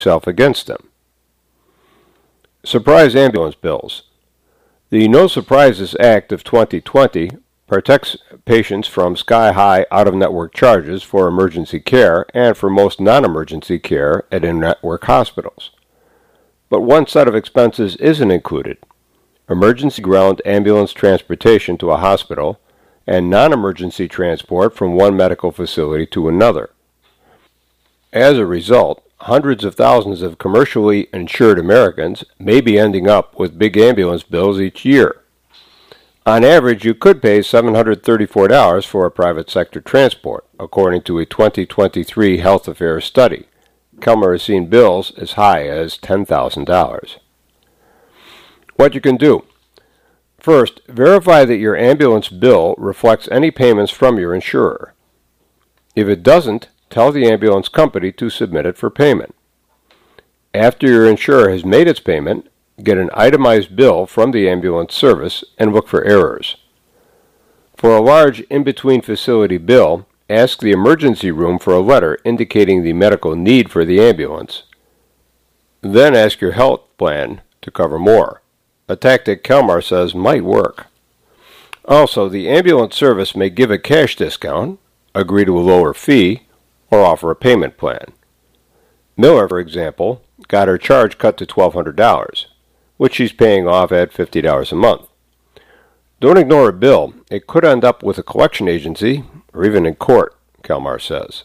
yourself against them. Surprise ambulance bills. The No Surprises Act of 2020 protects patients from sky-high out-of-network charges for emergency care and for most non-emergency care at in-network hospitals. But one set of expenses isn't included: emergency ground ambulance transportation to a hospital and non-emergency transport from one medical facility to another. As a result, hundreds of thousands of commercially insured Americans may be ending up with big ambulance bills each year. On average, you could pay $734 for a private sector transport, according to a 2023 Health Affairs study. Kelmar has seen bills as high as $10,000. What you can do. First, verify that your ambulance bill reflects any payments from your insurer. If it doesn't, tell the ambulance company to submit it for payment. After your insurer has made its payment, get an itemized bill from the ambulance service and look for errors. For a large in-between facility bill, ask the emergency room for a letter indicating the medical need for the ambulance. Then ask your health plan to cover more, a tactic Kelmar says might work. Also, the ambulance service may give a cash discount, agree to a lower fee, or offer a payment plan. Miller, for example, got her charge cut to $1,200, which she's paying off at $50 a month. Don't ignore a bill. It could end up with a collection agency or even in court, Kelmar says.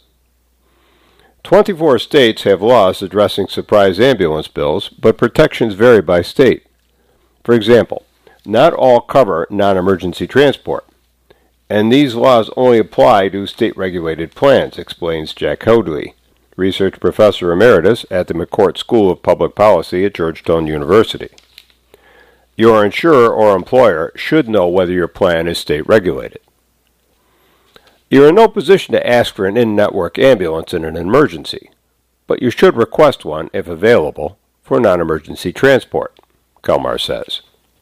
24 states have laws addressing surprise ambulance bills, but protections vary by state. For example, not all cover non-emergency transport, and these laws only apply to state-regulated plans, explains Jack Hoadley, research professor emeritus at the McCourt School of Public Policy at Georgetown University. Your insurer or employer should know whether your plan is state-regulated. You're in no position to ask for an in-network ambulance in an emergency, but you should request one, if available, for non-emergency transport, Kelmar says.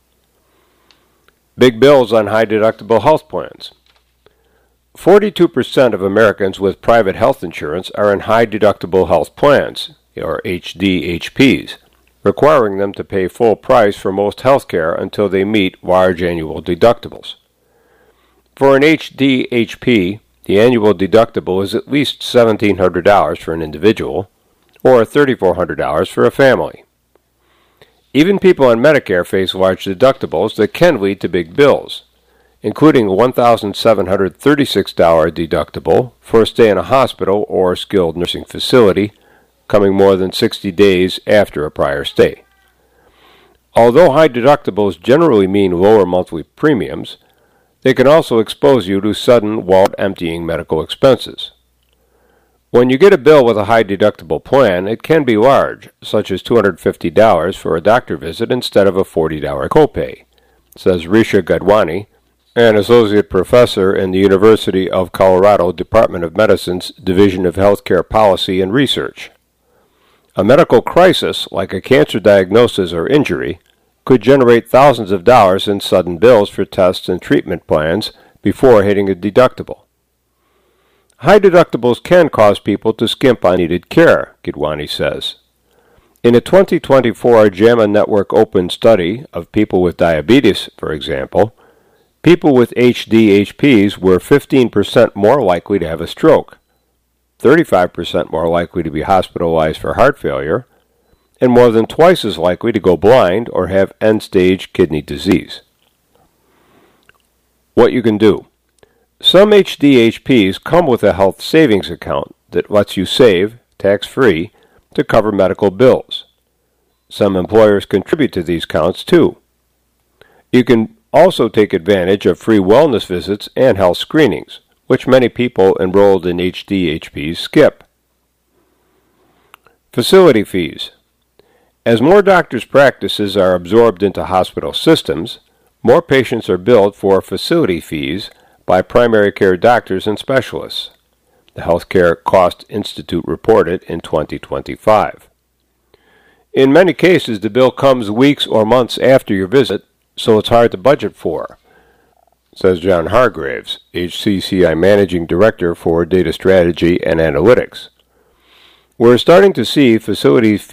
Big bills on high-deductible health plans. 42% of Americans with private health insurance are in high-deductible health plans, or HDHPs, requiring them to pay full price for most health care until they meet large annual deductibles. For an HDHP, the annual deductible is at least $1,700 for an individual, or $3,400 for a family. Even people on Medicare face large deductibles that can lead to big bills, including a $1,736 deductible for a stay in a hospital or skilled nursing facility, coming more than 60 days after a prior stay. Although high deductibles generally mean lower monthly premiums, they can also expose you to sudden, wallet-emptying medical expenses. When you get a bill with a high deductible plan, it can be large, such as $250 for a doctor visit instead of a $40 copay, says Risha Gadwani, an associate professor in the University of Colorado Department of Medicine's Division of Healthcare Policy and Research. A medical crisis, like a cancer diagnosis or injury, could generate thousands of dollars in sudden bills for tests and treatment plans before hitting a deductible. High deductibles can cause people to skimp on needed care, Gidwani says. In a 2024 JAMA Network Open study of people with diabetes, for example, people with HDHPs were 15% more likely to have a stroke, 35% more likely to be hospitalized for heart failure, and more than twice as likely to go blind or have end-stage kidney disease. What you can do. Some HDHPs come with a health savings account that lets you save, tax-free, to cover medical bills. Some employers contribute to these accounts too. You can also take advantage of free wellness visits and health screenings, which many people enrolled in HDHPs skip. Facility fees. As more doctors' practices are absorbed into hospital systems, more patients are billed for facility fees by primary care doctors and specialists, the Healthcare Cost Institute reported in 2025. In many cases, the bill comes weeks or months after your visit, so it's hard to budget for, says John Hargraves, HCCI Managing Director for Data Strategy and Analytics. We're starting to see facilities